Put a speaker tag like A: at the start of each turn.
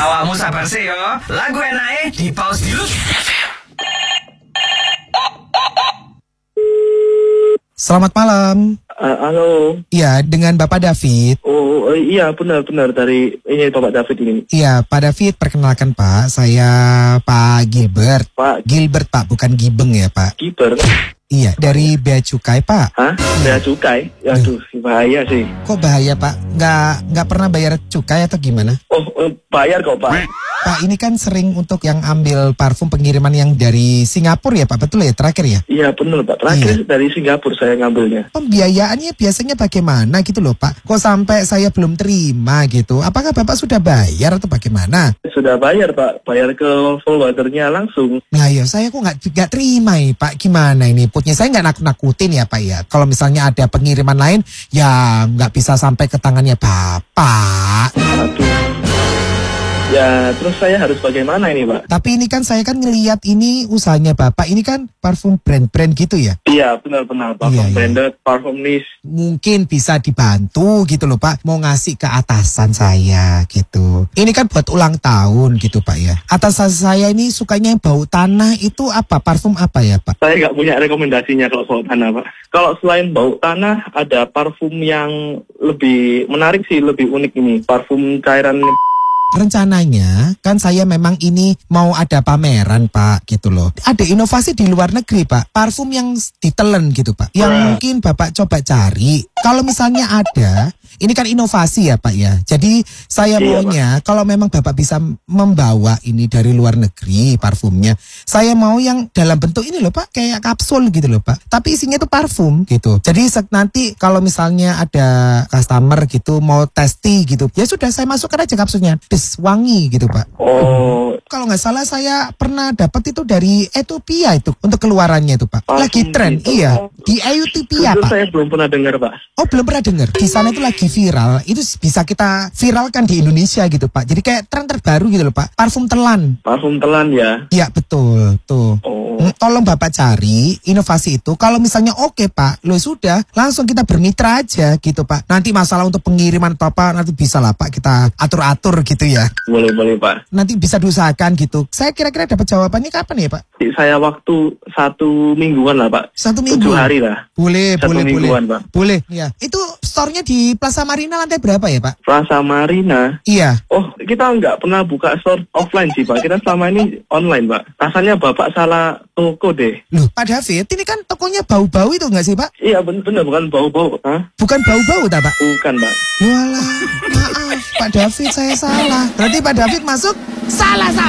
A: Awakmu sabar sih yo. Lagu enake di pause dulu.
B: Selamat malam.
C: Halo.
B: Iya, dengan Bapak David.
C: Oh, iya benar dari ini Bapak David ini.
B: Iya, Pak David, perkenalkan Pak, saya Pak Gilbert.
C: Pak
B: Gilbert Pak, bukan Gibeng ya Pak.
C: Gilbert.
B: Iya, dari Bea Cukai Pak.
C: Hah? Bea Cukai? Aduh, bahaya sih.
B: Kok bahaya Pak? Nggak pernah bayar cukai atau gimana?
C: Oh, bayar kok Pak.
B: Pak, ini kan sering untuk yang ambil parfum pengiriman yang dari Singapura ya Pak, betul ya terakhir ya?
C: Iya benar Pak, terakhir dari Singapura saya ngambilnya.
B: Pembiayaannya biasanya bagaimana gitu loh Pak? Kok sampai saya belum terima gitu? Apakah Bapak sudah bayar atau bagaimana?
C: Sudah bayar Pak, bayar ke forwardernya langsung.
B: Nah ya saya kok nggak terima ya Pak, gimana ini putnya? Saya nggak nakut-nakutin ya Pak ya. Kalau misalnya ada pengiriman lain ya nggak bisa sampai ke tangannya Bapak.
C: Aduh. Ya terus saya harus bagaimana ini Pak?
B: Tapi ini kan saya kan ngelihat ini usahanya Bapak, ini kan parfum brand-brand gitu ya?
C: Iya benar parfum branded, parfum niche.
B: Mungkin bisa dibantu gitu loh Pak, mau ngasih ke atasan saya gitu. Ini kan buat ulang tahun gitu Pak ya. Atasan saya ini sukanya yang bau tanah, itu apa, parfum apa ya Pak?
C: Saya nggak punya rekomendasinya kalau bau tanah Pak. Kalau selain bau tanah ada parfum yang lebih menarik sih, lebih unik ini. Parfum cairan.
B: Rencananya kan saya memang ini mau ada pameran Pak gitu loh. Ada inovasi di luar negeri Pak, parfum yang ditelen gitu Pak, yang mungkin Bapak coba cari. Kalau misalnya ada, ini kan inovasi ya Pak ya. Jadi saya maunya kalau memang Bapak bisa membawa ini dari luar negeri parfumnya, saya mau yang dalam bentuk ini loh Pak, kayak kapsul gitu loh Pak, tapi isinya itu parfum gitu. Jadi nanti kalau misalnya ada customer gitu mau testi gitu, ya sudah saya masukkan aja kapsulnya, wangi gitu Pak.
C: Oh.
B: Kalau nggak salah saya pernah dapat itu dari Ethiopia itu untuk keluarannya itu Pak. Lagi tren, iya di Ethiopia Pak.
C: Saya belum pernah dengar Pak.
B: Oh belum pernah dengar. Di sana itu lagi viral. Itu bisa kita viralkan di Indonesia gitu Pak. Jadi kayak tren terbaru gitu loh Pak. Parfum telan.
C: Parfum telan ya?
B: Iya betul tuh. Tolong Bapak cari inovasi itu. Kalau misalnya oke Pak, lo sudah langsung kita bermitra aja gitu Pak. Nanti masalah untuk pengiriman Bapak nanti bisa lah Pak kita atur-atur gitu ya.
C: Boleh Pak.
B: Nanti bisa diusahakan gitu. Saya kira-kira dapat jawabannya kapan ya Pak?
C: Saya waktu 1 mingguan lah Pak.
B: 1 minggu?
C: 7 hari lah.
B: Boleh.
C: Pak.
B: Boleh, ya. Itu store-nya di Plaza Marina lantai berapa ya Pak?
C: Plaza Marina?
B: Iya.
C: Oh, kita nggak pernah buka store offline sih Pak. Kita selama ini online Pak. Rasanya Bapak salah toko deh.
B: Loh Pak David, ini kan tokonya bau-bau itu nggak sih Pak?
C: Iya benar, bukan bau-bau. Hah?
B: Bukan bau-bau tak Pak?
C: Bukan Pak.
B: Walah, maaf Pak David, saya salah. Berarti Pak David masuk salah.